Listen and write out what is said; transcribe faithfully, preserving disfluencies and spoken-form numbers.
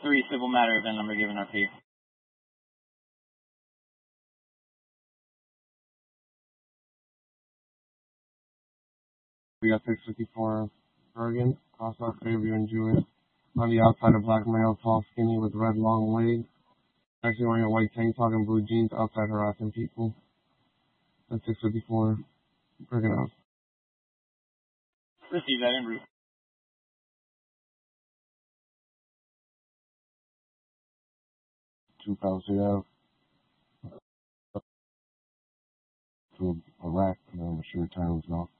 three, civil matter, event number given R P. We got six fifty-four Bergen, crosswalk Fairview and Jewett. On the outside, a black male, tall, skinny, with red long legs. Actually wearing a white tank top and blue jeans outside harassing people. That's six fifty-four Bergen House. Receive that en route. Two Palisade Ave. To a, a rack, and I'm sure time was off.